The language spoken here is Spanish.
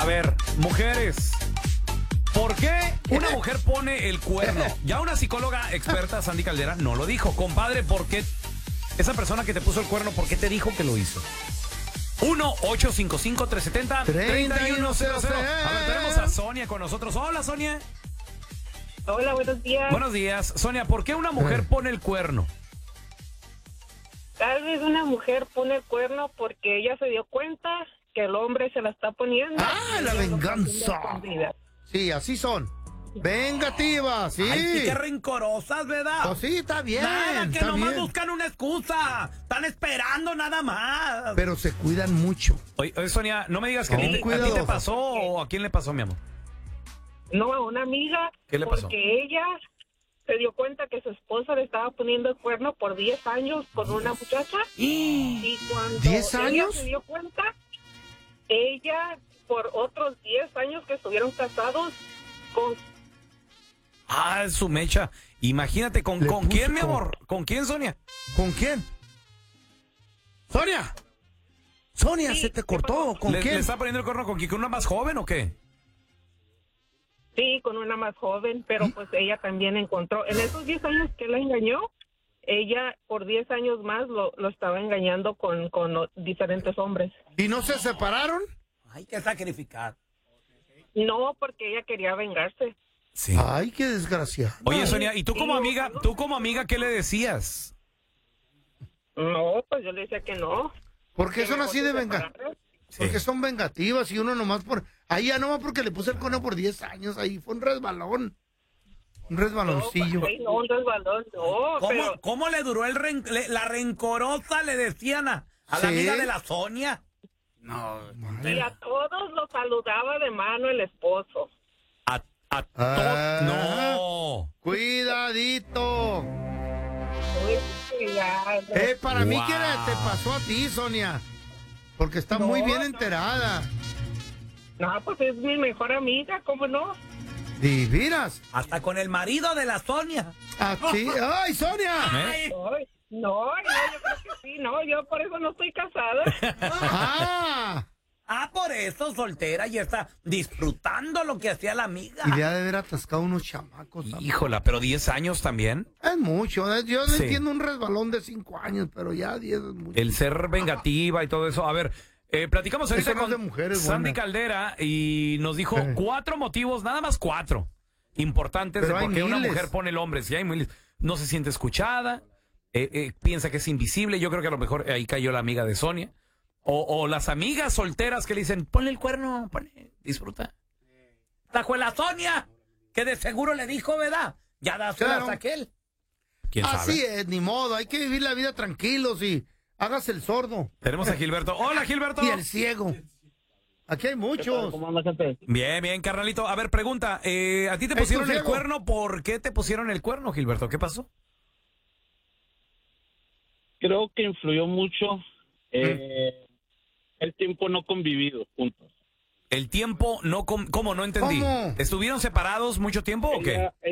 A ver, mujeres, ¿por qué una mujer pone el cuerno? Ya una psicóloga experta, Sandy Caldera, no lo dijo. Compadre, ¿por qué esa persona que te puso el cuerno, por qué te dijo que lo hizo? 1-855-370-3100. A ver, tenemos a Sonia con nosotros. Hola, Sonia. Hola, buenos días. Buenos días. Sonia, ¿por qué una mujer pone el cuerno? Tal vez una mujer pone el cuerno porque ella se dio cuenta que el hombre se la está poniendo. ¡Ah, la venganza! Sí, así son. Vengativas, sí. Ay, sí, qué rencorosas, ¿verdad? Pues sí, está bien. Nada, que está nomás bien. buscan una excusa. Están esperando nada más. Pero se cuidan mucho. Oye, Sonia, no me digas que a ti te cuidadosos. pasó o a quién le pasó, mi amor. No, a una amiga. ¿Qué le pasó? Porque ella se dio cuenta que su esposa le estaba poniendo el cuerno por 10 años con una muchacha. Y cuando ¿10 años? ella se dio cuenta, ella por otros 10 años que estuvieron casados con... Ah, su mecha. Imagínate, ¿con quién, mi amor? ¿Con quién, Sonia? ¿Con quién? ¡Sonia! ¡Sonia, Sí, se te cortó! ¿Con ¿Le quién? está poniendo el cuerno con quién? ¿Con una más joven o qué? Sí, con una más joven, pero pues ella también encontró, en esos 10 años que la engañó, ella por 10 años más lo estaba engañando con diferentes hombres. ¿Y no se separaron? Hay que sacrificar. No, porque ella quería vengarse. Sí. Ay, qué desgraciada. Oye, Sonia, ¿y tú como amiga, qué le decías? No, pues yo le decía que no. ¿Por qué Que son mejor así se de vengativas? separaran. Porque son vengativas y uno nomás por... Ahí ya nomás porque le puse el cono por 10 años, ahí fue un resbalón. Un resbaloncillo. No, ay, no, un resbalón, no, pero... ¿Cómo le duró la rencorosa, le decían a la Sí. amiga de la Sonia? No, Y a todos los saludaba de mano el esposo. No. Cuidadito. Muy cuidado. Para mí, Wow. ¿qué te pasó a ti, Sonia? Porque está No, muy bien no. enterada. No, pues es mi mejor amiga, ¿cómo no? Divinas. Hasta con el marido de la Sonia. Así. ¡Ay, Sonia! ¿Eh? Ay, no, yo creo que sí, no, yo por eso no estoy casada. ¡Ah! Por eso, soltera, y está disfrutando lo que hacía la amiga. Y le ha de haber atascado unos chamacos. también. Híjola, pero 10 años también. Es mucho. Yo no Sí. entiendo un resbalón de 5 años, pero ya 10 es mucho. El ser vengativa y todo eso. A ver, platicamos ahorita Eso no con es de mujeres, Sandy buena. Caldera y nos dijo 4 motivos, nada más 4, importantes Pero de hay por qué una miles. mujer pone el hombre. Si hay miles, no se siente escuchada, piensa que es invisible. Yo creo que a lo mejor ahí cayó la amiga de Sonia. O las amigas solteras que le dicen, ponle el cuerno, disfruta. Tajo la Sonia, que de seguro le dijo, ¿verdad? Ya dáselas Claro. a aquel. ¿Quién sabe? Así es, ni modo. Hay que vivir la vida tranquilos y hágase el sordo. Tenemos a Gilberto. Hola, Gilberto. Y el ciego. Aquí hay muchos. ¿Cómo anda, gente? Bien, carnalito. A ver, pregunta. ¿A ti te pusieron el ciego. cuerno? ¿Por qué te pusieron el cuerno, Gilberto? ¿Qué pasó? Creo que influyó mucho el tiempo no convivido juntos. El tiempo no... ¿Cómo? No entendí. ¿Cómo? ¿Estuvieron separados mucho tiempo o qué?